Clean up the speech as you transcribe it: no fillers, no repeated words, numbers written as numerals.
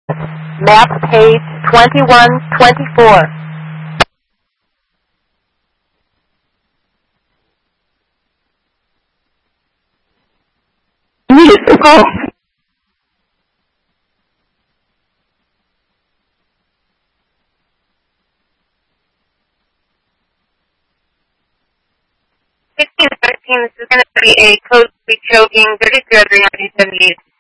Map page 2124. Musical. 1613, this is going to be a closely choking 33 under 378.